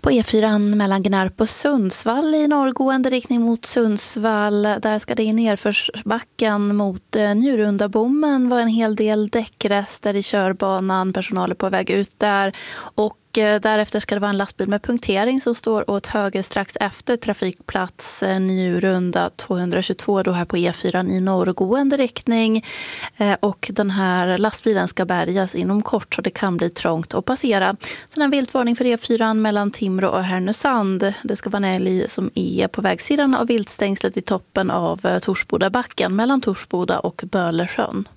På E4 mellan Gnarp och Sundsvall i norrgående riktning mot Sundsvall. Där ska det i nerförsbacken mot Njurundabommen vara en hel del däckrester i körbanan. Personal är på väg ut där och därefter ska det vara en lastbil med punktering som står åt höger strax efter trafikplats Njurunda 222 då här på E4 i norrgående riktning. Och den här lastbilen ska bärgas inom kort så det kan bli trångt att passera. Sen en viltvarning för E4 mellan Timrå och Härnösand. Det ska vara en älg som är på vägsidan av viltstängslet vid toppen av Torsbodabacken mellan Torsboda och Bölesjön.